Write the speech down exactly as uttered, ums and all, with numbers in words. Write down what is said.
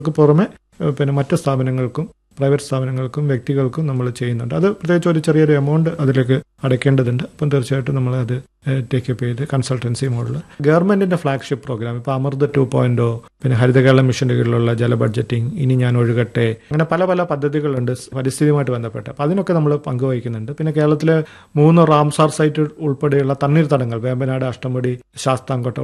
പുറമെ പിന്നെ മറ്റ് സ്ഥാപനങ്ങൾക്കും പ്രൈവറ്റ് സ്ഥാപനങ്ങൾക്കും വ്യക്തികൾക്കും നമ്മൾ ചെയ്യുന്നുണ്ട്. അത് പ്രത്യേകിച്ച് ഒരു ചെറിയൊരു എമൗണ്ട് അതിലേക്ക് അടയ്ക്കേണ്ടതുണ്ട്. അപ്പം തീർച്ചയായിട്ടും നമ്മൾ അത് ടേക്കപ്പ് ചെയ്ത് കൺസൾട്ടൻസി മോഡൽ ഗവൺമെന്റിന്റെ ഫ്ലാഗ്ഷിപ്പ് പ്രോഗ്രാം ഇപ്പോൾ അമൃത് ടു പോയിന്റ് പിന്നെ ഹരിത കേരളം മിഷന്റെ കീഴിലുള്ള ജല ബഡ്ജറ്റിംഗ്, ഇനി ഞാൻ ഒഴുകട്ടെ, അങ്ങനെ പല പല പദ്ധതികളുണ്ട് പരിസ്ഥിതിയുമായിട്ട് ബന്ധപ്പെട്ട്. അപ്പം അതിനൊക്കെ നമ്മൾ പങ്കുവഹിക്കുന്നുണ്ട്. പിന്നെ കേരളത്തിലെ മൂന്ന് റാംസാർ സൈറ്റ് ഉൾപ്പെടെയുള്ള തണ്ണീർത്തടങ്ങൾ വേമ്പനാട്, അഷ്ടമുടി, ശാസ്താംകോട്ട